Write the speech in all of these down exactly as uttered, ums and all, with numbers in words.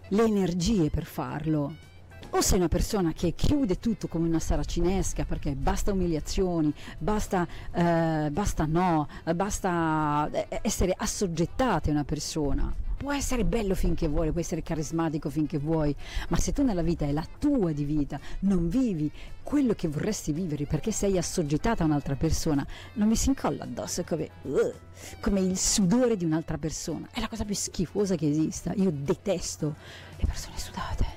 le energie per farlo. O sei una persona che chiude tutto come una saracinesca perché basta umiliazioni, basta, eh, basta no, basta essere assoggettate a una persona. Può essere bello finché vuoi, può essere carismatico finché vuoi, ma se tu nella vita è la tua di vita, non vivi quello che vorresti vivere perché sei assoggettata a un'altra persona, non mi si incolla addosso come, uh, come il sudore di un'altra persona. È la cosa più schifosa che esista. Io detesto le persone sudate.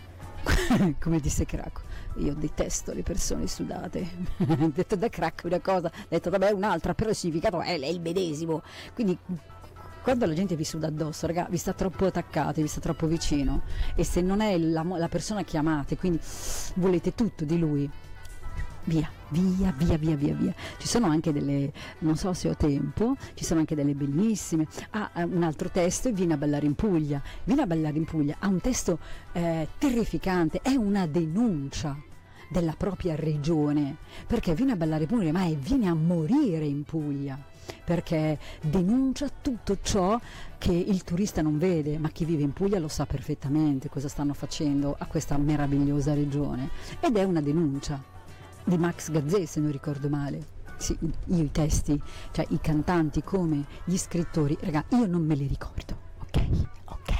Come disse Cracco, io detesto le persone sudate. Detto da Cracco una cosa, detto da me un'altra, però il significato è, è il medesimo. Quindi quando la gente vi suda addosso, raga, vi sta troppo attaccati, vi sta troppo vicino, e se non è la, la persona che amate, quindi volete tutto di lui, via, via, via, via, via, via. Ci sono anche delle, non so se ho tempo, ci sono anche delle bellissime. Ah, un altro testo è Vieni a ballare in Puglia. Vieni a ballare in Puglia ha un testo eh, terrificante, è una denuncia della propria regione, perché vieni a ballare in Puglia, ma è vieni a morire in Puglia, perché denuncia tutto ciò che il turista non vede, ma chi vive in Puglia lo sa perfettamente cosa stanno facendo a questa meravigliosa regione, ed è una denuncia di Max Gazzè, se non ricordo male. Sì, io i testi, cioè i cantanti come gli scrittori, raga, io non me li ricordo, ok? Ok.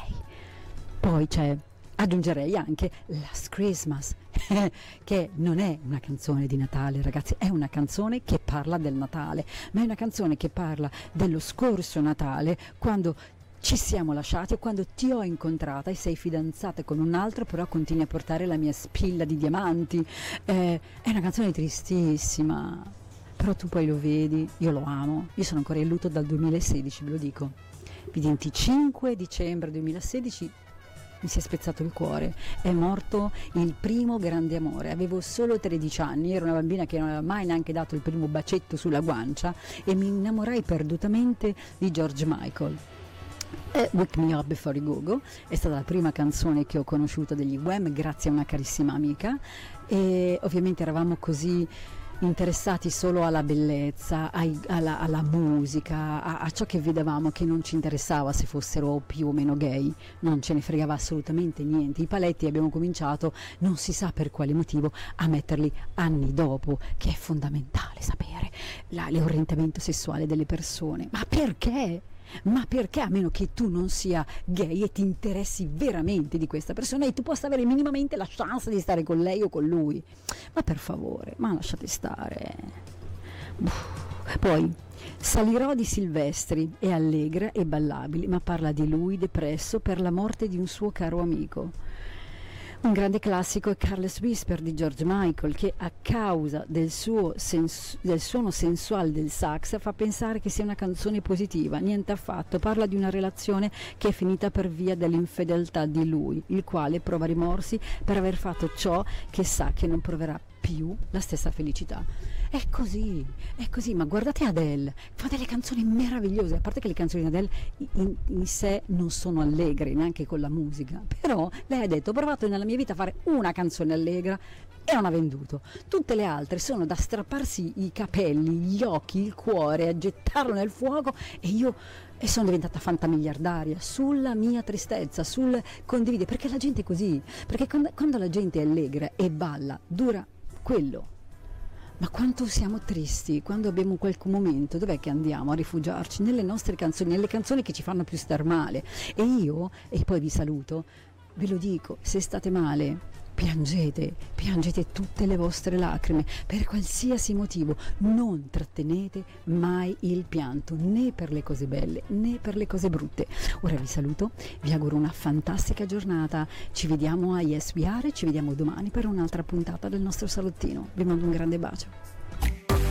Poi c'è, aggiungerei anche Last Christmas, che non è una canzone di Natale, ragazzi, è una canzone che parla del Natale, ma è una canzone che parla dello scorso Natale, quando ci siamo lasciati o quando ti ho incontrata e sei fidanzata con un altro, però continui a portare la mia spilla di diamanti. Eh, è una canzone tristissima, però tu poi lo vedi, io lo amo, io sono ancora in lutto dal duemilasedici, ve lo dico. Il venticinque dicembre duemilasedici mi si è spezzato il cuore, è morto il primo grande amore, avevo solo tredici anni, ero una bambina che non aveva mai neanche dato il primo bacetto sulla guancia e mi innamorai perdutamente di George Michael. E Wake Me Up Before You Go Go è stata la prima canzone che ho conosciuto degli Wham grazie a una carissima amica, e ovviamente eravamo così interessati solo alla bellezza, ai, alla, alla musica, a, a ciò che vedevamo, che non ci interessava se fossero più o meno gay, non ce ne fregava assolutamente niente. I paletti abbiamo cominciato, non si sa per quale motivo, a metterli anni dopo, che è fondamentale sapere la, l'orientamento sessuale delle persone. Ma perché? Ma perché, a meno che tu non sia gay e ti interessi veramente di questa persona e tu possa avere minimamente la chance di stare con lei o con lui? Ma per favore, ma lasciate stare. Poi salirò di Silvestri, è allegra e ballabile, ma parla di lui depresso per la morte di un suo caro amico. Un grande classico è Careless Whisper di George Michael, che a causa del, suo sens- del suono sensuale del sax fa pensare che sia una canzone positiva. Niente affatto, parla di una relazione che è finita per via dell'infedeltà di lui, il quale prova rimorsi per aver fatto ciò che sa che non proverà più la stessa felicità. È così, è così, ma guardate Adele, fa delle canzoni meravigliose, a parte che le canzoni di Adele in, in sé non sono allegre, neanche con la musica, però lei ha detto: ho provato nella mia vita a fare una canzone allegra e non ha venduto. Tutte le altre sono da strapparsi i capelli, gli occhi, il cuore, a gettarlo nel fuoco, e io e sono diventata fantamiliardaria sulla mia tristezza, sul condividere, perché la gente è così, perché quando, quando la gente è allegra e balla, dura quello. Ma quanto siamo tristi quando abbiamo quel momento, dov'è che andiamo a rifugiarci? Nelle nostre canzoni, nelle canzoni che ci fanno più star male. E io, e poi vi saluto, ve lo dico, se state male, piangete, piangete tutte le vostre lacrime, per qualsiasi motivo, non trattenete mai il pianto, né per le cose belle, né per le cose brutte. Ora vi saluto, vi auguro una fantastica giornata, ci vediamo a Yes We Are, ci vediamo domani per un'altra puntata del nostro salottino. Vi mando un grande bacio.